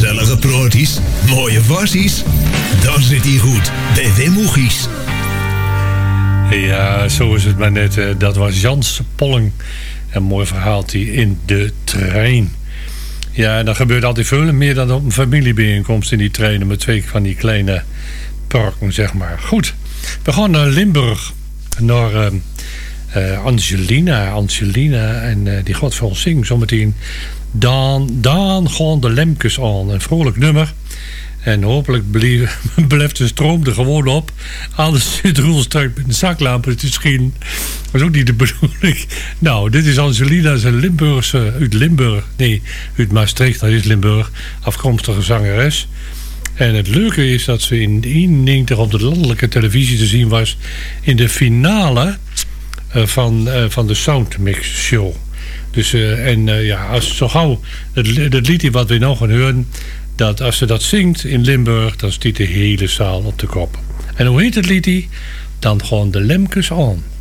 Gezellige proties, mooie wassies. Dan zit hij goed bij Wim Oegies. Ja, zo is het maar net. Dat was Jans Polling. Een mooi verhaaltje in de trein. Ja, dat gebeurt altijd veel meer dan op een familiebijeenkomst in die treinen met 2 van die kleine parken, zeg maar. Goed, we gaan naar Limburg. Naar Angelina. En die gaat voor ons zingen zometeen. Dan gaan de lemkes aan. Een vrolijk nummer. En hopelijk blijft de stroom er gewoon op. Anders zit Roel straks met een zaklampen te schieten. Dat is ook niet de bedoeling. Nou, dit is Angelina, een Limburgse, uit Limburg. Nee, uit Maastricht, dat is Limburg. Afkomstige zangeres. En het leuke is dat ze in 91 op de landelijke televisie te zien was. In de finale van de Soundmix Show. Dus, als zo gauw het liedje wat we nog gaan horen, dat als ze dat zingt in Limburg, dan stiet de hele zaal op de kop. En hoe heet het liedje? Dan gewoon de lemkes aan.